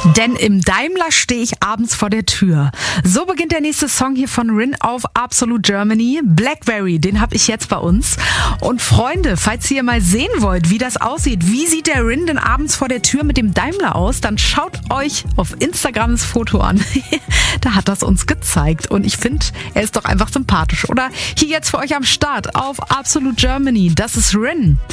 Denn im Daimler stehe ich abends vor der Tür. So beginnt der nächste Song hier von Rin auf Absolute Germany. Blackberry, den habe ich jetzt bei uns. Und Freunde, falls ihr mal sehen wollt, wie das aussieht, wie sieht der Rin denn abends vor der Tür mit dem Daimler aus, dann schaut euch auf Instagram das Foto an. Da hat das uns gezeigt. Und ich finde, er ist doch einfach sympathisch. Oder hier jetzt für euch am Start auf Absolute Germany. Das ist Rin.